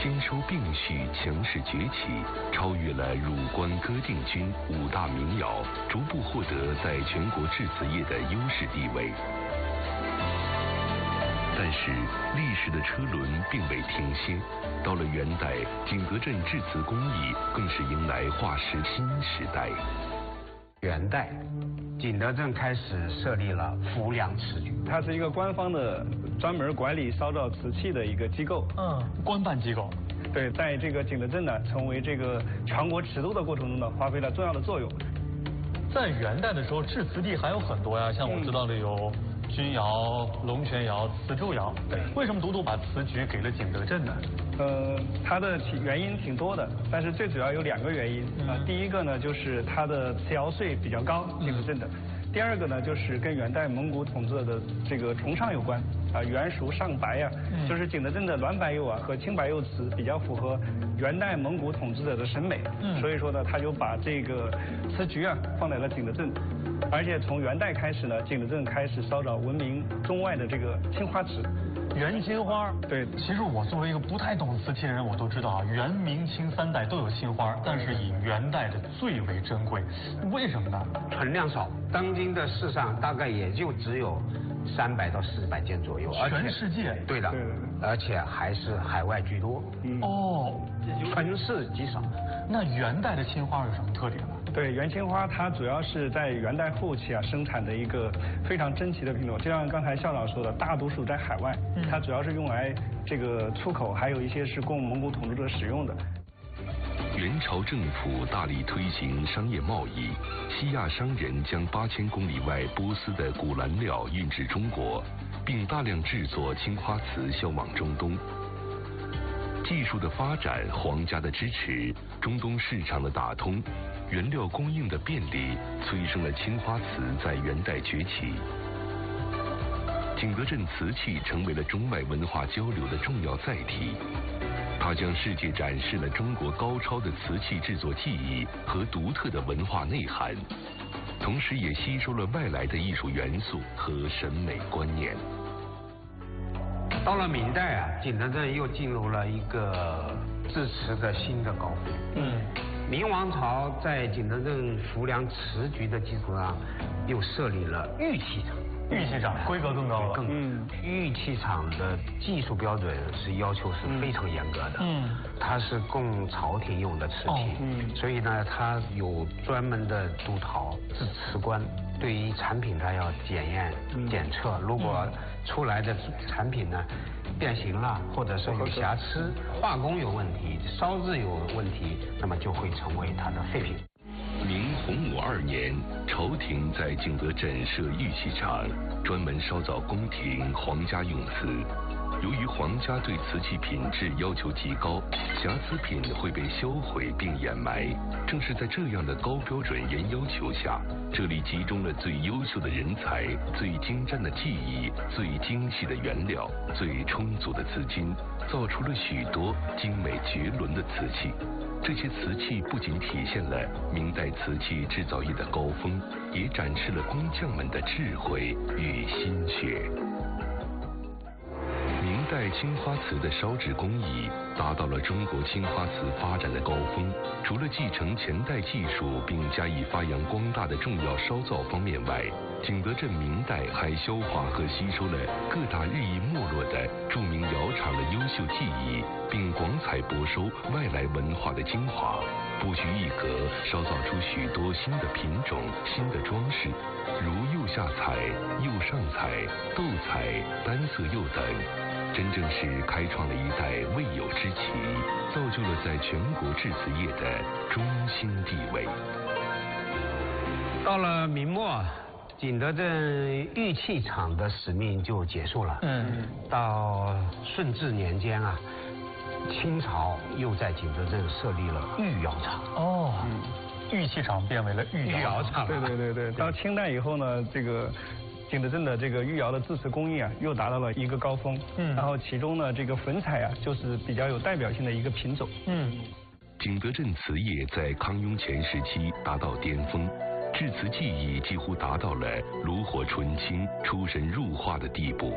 兼收并蓄，强势崛起，超越了汝关歌定军5大民谣，逐步获得在全国制瓷业的优势地位。但是历史的车轮并未停歇，到了元代，景德镇制瓷工艺更是迎来划时新时代。 元代，景德镇开始设立了浮梁瓷局， 它是一个官方的专门管理烧造瓷器的一个机构。 官办机构。 对，在这个景德镇呢，成为这个全国尺度的过程中呢，发挥了重要的作用。 在元代的时候，制瓷地还有很多呀，像我知道的有钧窑、龙泉窑、磁铸窑。 对， 为什么独独把瓷局给了景德镇呢？ 它的原因挺多的，但是最主要有2个原因啊。第一个呢，就是它的瓷窑税比较高，景德镇的。第二个呢，就是跟元代蒙古统治的这个崇尚有关啊，元熟上白呀，就是景德镇的软白釉啊和青白釉瓷比较符合元代蒙古统治者的审美，所以说呢，他就把这个瓷局啊放在了景德镇，而且从元代开始呢，景德镇开始烧造闻名中外的这个青花瓷。 元青花， 对， 其实我作为一个不太懂瓷器的人，我都知道啊，元明清3代都有青花，但是以元代的最为珍贵，为什么呢？ 存量少，当今的市上大概也就只有300到400件左右， 全世界。 对的，而且还是海外居多。存世极少。 那元代的青花有什么特点呢？ 对，元青花它主要是在元代后期啊生产的一个非常珍奇的品种，就像刚才校长说的，大多数在海外，它主要是用来这个出口，还有一些是供蒙古统治者使用的。 元朝政府大力推行商业贸易，西亚商人将8000公里外波斯的古蓝料运至中国，并大量制作青花瓷销往中东。技术的发展，皇家的支持，中东市场的打通，原料供应的便利，催生了青花瓷在元代崛起。景德镇瓷器成为了中外文化交流的重要载体，它向世界展示了中国高超的瓷器制作技艺和独特的文化内涵，同时也吸收了外来的艺术元素和审美观念。 到了明代啊，景德镇又进入了一个制瓷的新的高峰。明王朝在景德镇浮梁瓷局的基础上，又设立了玉器厂。 玉器厂规格更高了。 玉器厂的技术标准是要求是非常严格的。它是供朝廷用的瓷器。所以呢，它有专门的督陶制瓷官，对于产品它要检验检测，如果出来的产品呢变形了，或者是有瑕疵，化工有问题，烧制有问题，那么就会成为它的废品。 明洪武2年，朝廷在景德镇设玉器厂，专门烧造宫廷皇家用瓷。由于皇家对瓷器品质要求极高，瑕疵品会被销毁并掩埋。正是在这样的高标准严要求下，这里集中了最优秀的人才、最精湛的技艺、最精细的原料、最充足的资金，造出了许多精美绝伦的瓷器。这些瓷器不仅体现了明代瓷器制造业的高峰，也展示了工匠们的智慧与心血。明代青花瓷的烧制工艺达到了中国青花瓷发展的高峰，除了继承前代技术并加以发扬光大的重要烧造方面外，景德镇明代还消化和吸收了各大日益没落的著名窑厂的优秀技艺，并广采博收外来文化的精华，不拘一格烧造出许多新的品种、新的装饰，如釉下彩、釉上彩、斗彩、单色釉等，真正是开创了一代未有之奇，造就了在全国制瓷业的中心地位。 到了明末，景德镇玉器厂的使命就结束了。到顺治年间啊，清朝又在景德镇设立了御窑厂。 玉器厂变为了御窑厂。 对。到清代以后呢，这个景德镇的这个御窑的制瓷工艺啊，又达到了一个高峰。然后其中呢，这个粉彩啊，就是比较有代表性的一个品种。 景德镇瓷业在康雍乾时期达到巅峰，制瓷技艺几乎达到了炉火纯青、出神入化的地步。